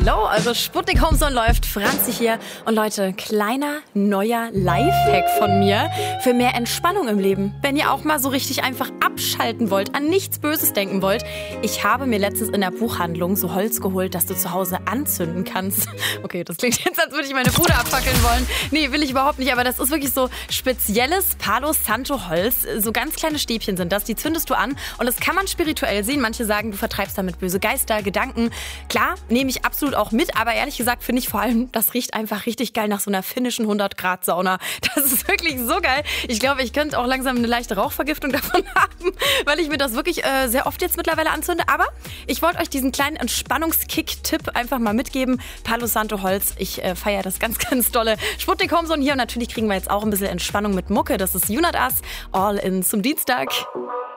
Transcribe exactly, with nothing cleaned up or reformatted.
Hallo, eure Sputnik Homezone läuft. Franzi hier. Und Leute, kleiner, neuer Lifehack von mir für mehr Entspannung im Leben. Wenn ihr auch mal so richtig einfach abschalten wollt, an nichts Böses denken wollt. Ich habe mir letztens in der Buchhandlung so Holz geholt, das du zu Hause anzünden kannst. Okay, das klingt jetzt, als würde ich meine Bude abfackeln wollen. Nee, will ich überhaupt nicht. Aber das ist wirklich so spezielles Palo Santo Holz. So ganz kleine Stäbchen sind das. Die zündest du an. Und das kann man spirituell sehen. Manche sagen, du vertreibst damit böse Geister, Gedanken. Klar, nehme ich absolut auch mit, aber ehrlich gesagt finde ich vor allem, das riecht einfach richtig geil nach so einer finnischen hundert Grad Sauna. Das ist wirklich so geil. Ich glaube, ich könnte auch langsam eine leichte Rauchvergiftung davon haben, weil ich mir das wirklich äh, sehr oft jetzt mittlerweile anzünde. Aber ich wollte euch diesen kleinen Entspannungskick-Tipp einfach mal mitgeben. Palo Santo Holz, ich äh, feiere das ganz, ganz dolle. Sputnik Homezone hier und natürlich kriegen wir jetzt auch ein bisschen Entspannung mit Mucke. Das ist You Not Us, All In zum Dienstag.